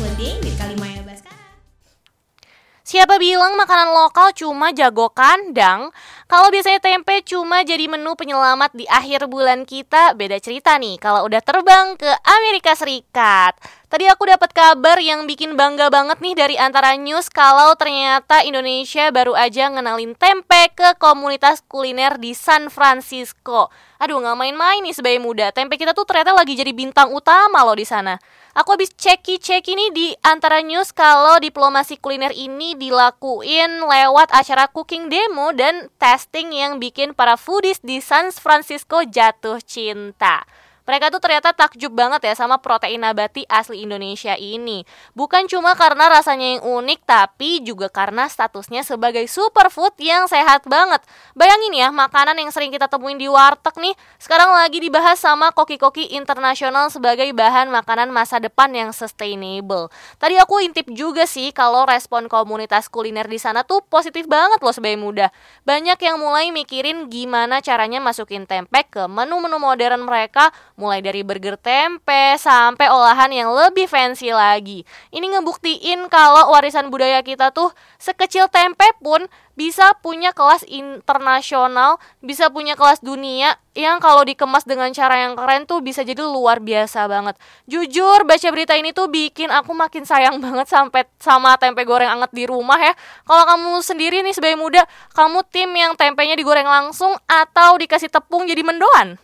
One Day dari Kalimaya Baskara. Siapa bilang makanan lokal cuma jago kandang? Kalau biasanya tempe cuma jadi menu penyelamat di akhir bulan kita, beda cerita nih kalau udah terbang ke Amerika Serikat. Tadi aku dapat kabar yang bikin bangga banget nih dari Antara News kalau ternyata Indonesia baru aja ngenalin tempe ke komunitas kuliner di San Francisco. Aduh, nggak main-main nih sebagai muda. Tempe kita tuh ternyata lagi jadi bintang utama loh di sana. Aku habis ceki nih di Antara News kalau diplomasi kuliner ini dilakuin lewat acara cooking demo dan testing yang bikin para foodies di San Francisco jatuh cinta. Mereka tuh ternyata takjub banget ya sama protein nabati asli Indonesia ini. Bukan cuma karena rasanya yang unik, tapi juga karena statusnya sebagai superfood yang sehat banget. Bayangin ya, makanan yang sering kita temuin di warteg nih, sekarang lagi dibahas sama koki-koki internasional sebagai bahan makanan masa depan yang sustainable. Tadi aku intip juga sih kalau respon komunitas kuliner di sana tuh positif banget loh sebagai muda. Banyak yang mulai mikirin gimana caranya masukin tempe ke menu-menu modern mereka, mulai dari burger tempe sampai olahan yang lebih fancy lagi. Ini ngebuktiin kalau warisan budaya kita tuh sekecil tempe pun bisa punya kelas internasional, bisa punya kelas dunia yang kalau dikemas dengan cara yang keren tuh bisa jadi luar biasa banget. Jujur, baca berita ini tuh bikin aku makin sayang banget sampai sama tempe goreng anget di rumah ya. Kalau kamu sendiri nih sebagai muda, kamu tim yang tempenya digoreng langsung atau dikasih tepung jadi mendoan?